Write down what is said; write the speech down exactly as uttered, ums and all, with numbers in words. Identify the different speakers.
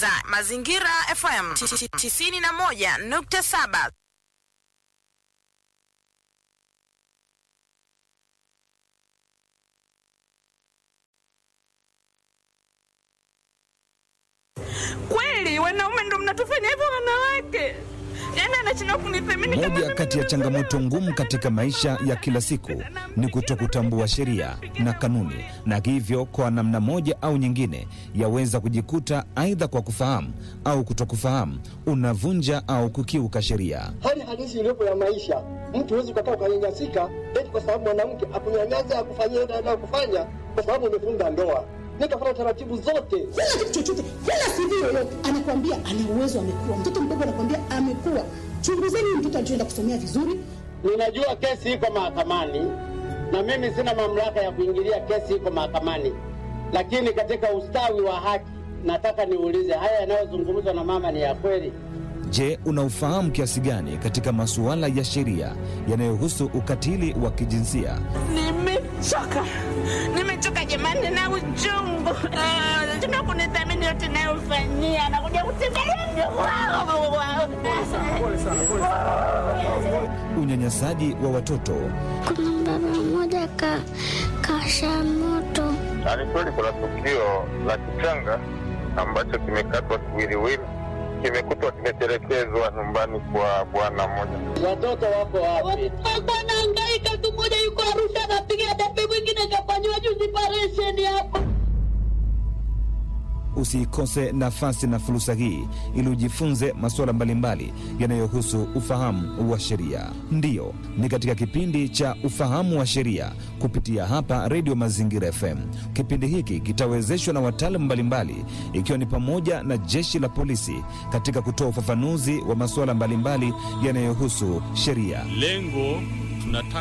Speaker 1: Mazingira F M tisini na moja nukta saba.
Speaker 2: Kweli wanaume ndo mnatufanya hivyo wanawake? Yaani anachana kunithamini kama
Speaker 3: moja kati ya changamoto ngumu katika maisha ya kila siku ni kutokutambua sheria na kanuni, na hivyo kwa namna moja au nyingine yaweza kujikuta aidha kwa kufahamu au kutokufahamu unavunja au kukiuka sheria.
Speaker 4: Hali halisi iliyopo ya maisha, mtu huwezi kukaa ukanyanyasika eti kwa sababu mwanamke akunyanyasa akufanyia ndio anayokufanya kwa sababu umefunga ndoa. Nikafuata taratibu zote.
Speaker 5: Kila kitu chochote, kila C V yoyote anakuambia ana uwezo, amekuwa. Mtoto mdogo anakuambia amekuwa. Chunguzeni mtoto alichoenda kusomea vizuri.
Speaker 6: Ninajua kesi iko mahakamani na mimi sina mamlaka ya kuingilia kesi iko mahakamani. Lakini katika ustawi wa haki nataka niulize, haya yanayozungumzwa na mama ni ya kweli?
Speaker 3: Je, unaufahamu kiasi gani katika masuala ya sheria yanayohusu ukatili wa kijinsia?
Speaker 2: Nimechoka. Nimechoka jamani na uchungu. Ah, tuna kunithamini yote nayofanyia. Anakuja kutembelea wao. Pole
Speaker 3: sana. Unyanyasaji wa watoto.
Speaker 7: Kuna baba mmoja ka kasha moto.
Speaker 8: Alikweli kuna tukio la kichanga ambacho kimekatwa kiwiliwili, kimekutwa kimetelekezwa nyumbani kwa bwana mmoja.
Speaker 6: Watoto wako wapi?
Speaker 5: Bwana hangaika tu, mmoja yuko Arusha anapiga debe, mwingine kafanywa juzi operation hapo.
Speaker 3: Usikose nafasi na fursa hii ili ujifunze masuala mbalimbali yanayohusu ufahamu wa sheria. Ndiyo, ni katika kipindi cha ufahamu wa sheria kupitia hapa Radio Mazingira F M. Kipindi hiki kitawezeshwa na wataalamu mbalimbali, ikiwa ni pamoja na jeshi la polisi katika kutoa ufafanuzi wa masuala mbalimbali yanayohusu sheria.
Speaker 9: Lengo tunataka